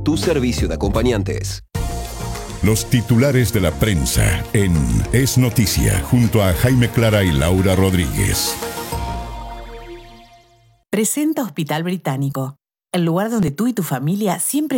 tu servicio de acompañantes. Los titulares de la prensa en Es Noticia, junto a Jaime Clara y Laura Rodríguez. Presenta Hospital Británico, el lugar donde tú y tu familia siempre